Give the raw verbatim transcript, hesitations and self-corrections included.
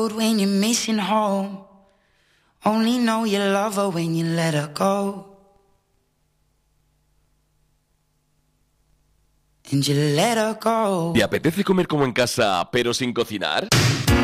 When you're missing home, only know you love her when you let her go. And you let her go. ¿Te apetece comer como en casa, pero sin cocinar?